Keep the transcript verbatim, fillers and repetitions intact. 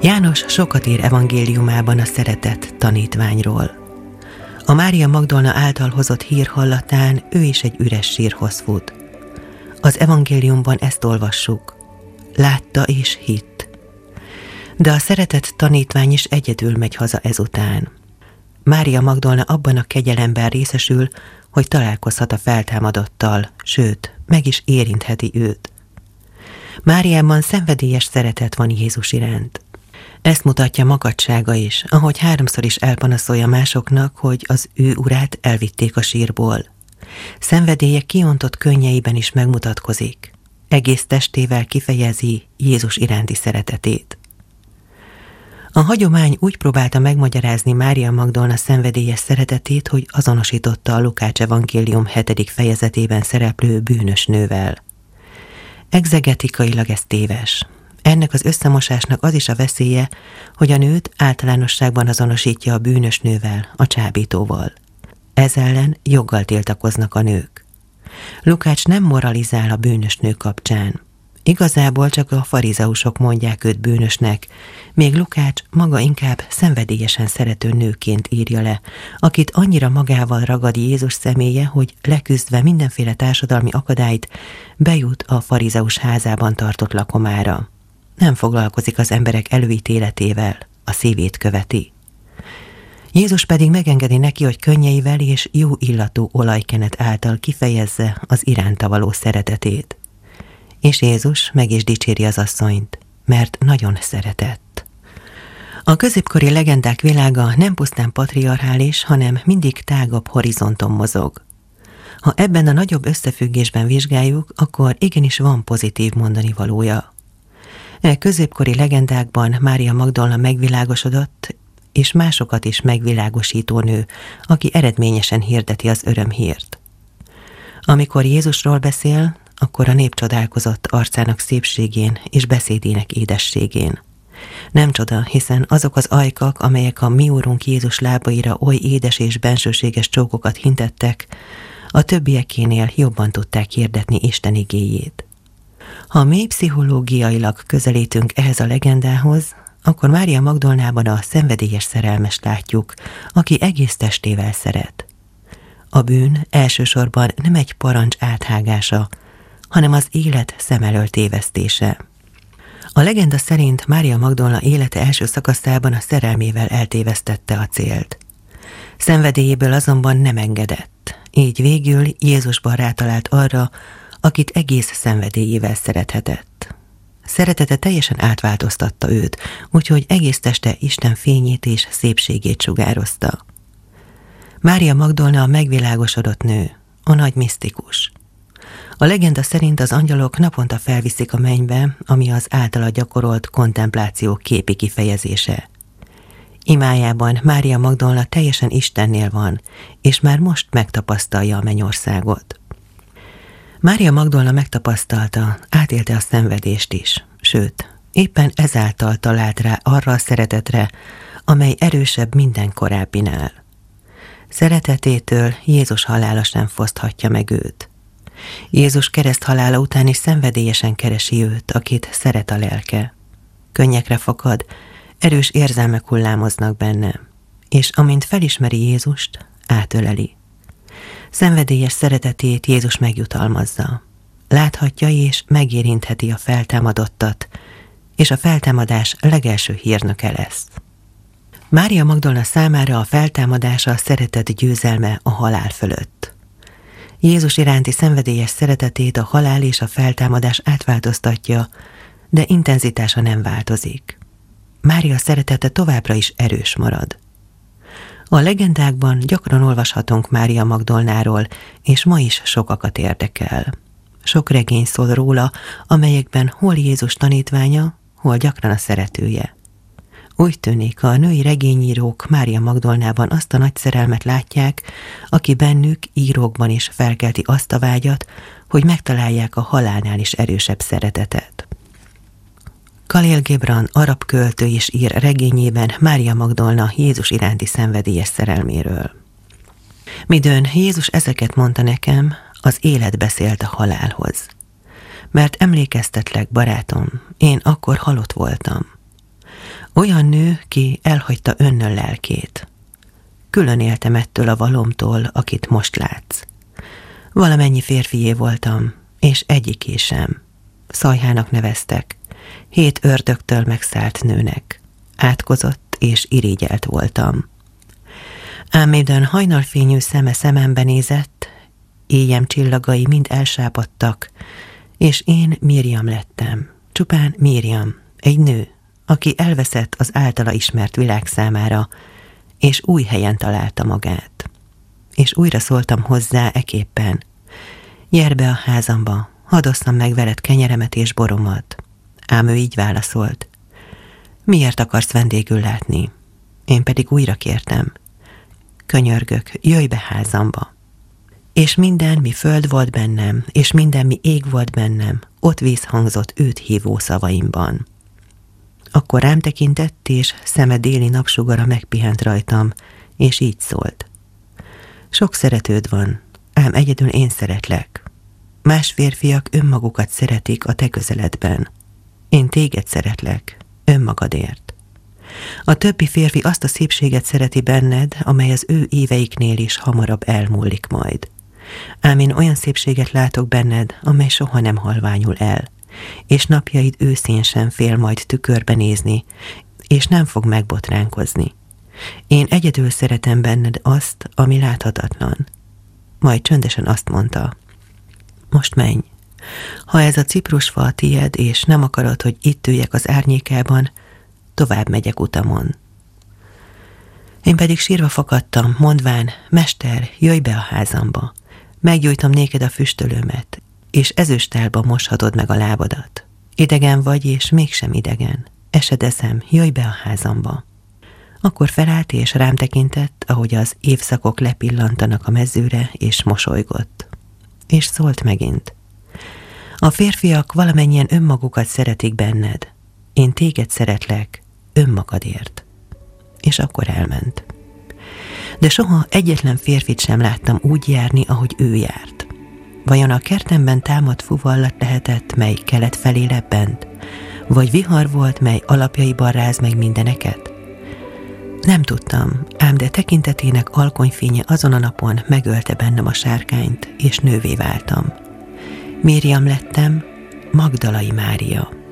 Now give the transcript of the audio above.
János sokat ír evangéliumában a szeretett tanítványról. A Mária Magdolna által hozott hír hallatán ő is egy üres sírhoz fut. Az evangéliumban ezt olvassuk. Látta és hitt. De a szeretett tanítvány is egyedül megy haza ezután. Mária Magdolna abban a kegyelemben részesül, hogy találkozhat a feltámadottal, sőt, meg is érintheti őt. Máriában szenvedélyes szeretet van Jézus iránt. Ezt mutatja makacsága is, ahogy háromszor is elpanaszolja másoknak, hogy az ő urát elvitték a sírból. Szenvedélye kiontott könnyeiben is megmutatkozik. Egész testével kifejezi Jézus iránti szeretetét. A hagyomány úgy próbálta megmagyarázni Mária Magdolna szenvedélyes szeretetét, hogy azonosította a Lukács evangélium hetedik fejezetében szereplő bűnös nővel. Egzegetikailag ez téves. Ennek az összemosásnak az is a veszélye, hogy a nőt általánosságban azonosítja a bűnös nővel, a csábítóval. Ez ellen joggal tiltakoznak a nők. Lukács nem moralizál a bűnös nő kapcsán. Igazából csak a farizeusok mondják őt bűnösnek, még Lukács maga inkább szenvedélyesen szerető nőként írja le, akit annyira magával ragad Jézus személye, hogy leküzdve mindenféle társadalmi akadályt bejut a farizeus házában tartott lakomára. Nem foglalkozik az emberek előítéletével, a szívét követi. Jézus pedig megengedi neki, hogy könnyeivel és jó illatú olajkenet által kifejezze az iránta való szeretetét. És Jézus meg is dicséri az asszonyt, mert nagyon szeretett. A középkori legendák világa nem pusztán patriarchális, hanem mindig tágabb horizonton mozog. Ha ebben a nagyobb összefüggésben vizsgáljuk, akkor igenis van pozitív mondani valója. E középkori legendákban Mária Magdolna megvilágosodott, és másokat is megvilágosító nő, aki eredményesen hirdeti az örömhírt. Amikor Jézusról beszél, akkor a nép csodálkozott arcának szépségén és beszédének édességén. Nem csoda, hiszen azok az ajkak, amelyek a mi úrunk Jézus lábaira oly édes és bensőséges csókokat hintettek, a többiekénél jobban tudták hirdetni Isten igéjét. Ha mély pszichológiailag közelítünk ehhez a legendához, akkor Mária Magdolnában a szenvedélyes szerelmest látjuk, aki egész testével szeret. A bűn elsősorban nem egy parancs áthágása, hanem az élet szem elől tévesztése. A legenda szerint Mária Magdolna élete első szakaszában a szerelmével eltévesztette a célt. Szenvedélyéből azonban nem engedett, így végül Jézusban rátalált arra, akit egész szenvedélyével szerethetett. Szeretete teljesen átváltoztatta őt, úgyhogy egész teste Isten fényét és szépségét sugározta. Mária Magdolna a megvilágosodott nő, a nagy misztikus. A legenda szerint az angyalok naponta felviszik a mennybe, ami az általa gyakorolt kontempláció képi kifejezése. Imájában Mária Magdolna teljesen Istennél van, és már most megtapasztalja a mennyországot. Mária Magdolna megtapasztalta, átélte a szenvedést is, sőt, éppen ezáltal talált rá arra a szeretetre, amely erősebb minden korábbinál. Szeretetétől Jézus halála sem foszthatja meg őt. Jézus kereszthalála után is szenvedélyesen keresi őt, akit szeret a lelke. Könnyekre fakad, erős érzelmek hullámoznak benne, és amint felismeri Jézust, átöleli. Szenvedélyes szeretetét Jézus megjutalmazza. Láthatja és megérintheti a feltámadottat, és a feltámadás legelső hírnöke lesz. Mária Magdolna számára a feltámadása a szeretet győzelme a halál fölött. Jézus iránti szenvedélyes szeretetét a halál és a feltámadás átváltoztatja, de intenzitása nem változik. Mária szeretete továbbra is erős marad. A legendákban gyakran olvashatunk Mária Magdolnáról, és ma is sokakat érdekel. Sok regény szól róla, amelyekben hol Jézus tanítványa, hol gyakran a szeretője. Úgy tűnik, a női regényírók Mária Magdolnában azt a nagy szerelmet látják, aki bennük írókban is felkelti azt a vágyat, hogy megtalálják a halálnál is erősebb szeretetet. Khalil Gibran, arab költő is ír regényében Mária Magdolna Jézus iránti szenvedélyes szerelméről. Midőn Jézus ezeket mondta nekem, az élet beszélt a halálhoz. Mert emlékeztetlek, barátom, én akkor halott voltam. Olyan nő, ki elhagyta önnön lelkét. Külön éltem ettől a valomtól, akit most látsz. Valamennyi férfié voltam, és egyiké sem. Szajhának neveztek, hét ördögtől megszállt nőnek. Átkozott és irigyelt voltam. Ám miután hajnalfényű szeme szemembe nézett, éjem csillagai mind elsápadtak, és én Miriam lettem, csupán Miriam, egy nő, aki elveszett az általa ismert világ számára, és új helyen találta magát. És újra szóltam hozzá eképpen: gyere be a házamba, hadd osszam meg veled kenyeremet és boromat. Ám ő így válaszolt: miért akarsz vendégül látni? Én pedig újra kértem: könyörgök, jöjj be házamba. És minden, mi föld volt bennem, és minden, mi ég volt bennem, ott vízhangzott őt hívó szavaimban. Akkor rám tekintett, és szeme déli napsugara megpihent rajtam, és így szólt: sok szeretőd van, ám egyedül én szeretlek. Más férfiak önmagukat szeretik a te közeledben. Én téged szeretlek, önmagadért. A többi férfi azt a szépséget szereti benned, amely az ő éveiknél is hamarabb elmúlik majd. Ám én olyan szépséget látok benned, amely soha nem halványul el, és napjaid őszén sem fél majd tükörbe nézni, és nem fog megbotránkozni. Én egyedül szeretem benned azt, ami láthatatlan. Majd csöndesen azt mondta: most menj. Ha ez a ciprusfa a tied, és nem akarod, hogy itt üljek az árnyékában, tovább megyek utamon. Én pedig sírva fakadtam, mondván: mester, jöjj be a házamba. Meggyújtom néked a füstölőmet, és ezüstálba moshatod meg a lábadat. Idegen vagy, és mégsem idegen. Esedezem, jöjj be a házamba. Akkor felállt, és rám tekintett, ahogy az évszakok lepillantanak a mezőre, és mosolygott. És szólt megint: a férfiak valamennyien önmagukat szeretik benned. Én téged szeretlek, önmagadért. És akkor elment. De soha egyetlen férfit sem láttam úgy járni, ahogy ő járt. Vajon a kertemben támadt fuvallat lehetett, mely kelet felé lebbent? Vagy vihar volt, mely alapjaiban ráz meg mindeneket? Nem tudtam, ám de tekintetének alkonyfénye azon a napon megölte bennem a sárkányt, és nővé váltam. Miriam lettem, Magdalai Mária.